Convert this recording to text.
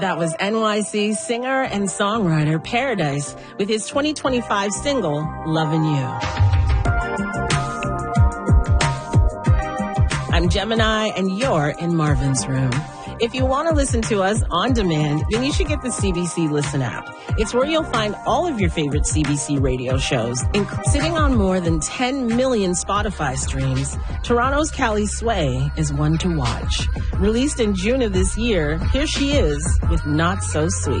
That was NYC singer and songwriter Paradise with his 2025 single, Lovin' You. I'm Gemini, and you're in Marvin's Room. If you want to listen to us on demand, then you should get the CBC Listen app. It's where you'll find all of your favorite CBC radio shows, sitting on more than 10 million Spotify streams. Toronto's Callie Sway is one to watch. Released in June of this year, here she is with Not So Sweet.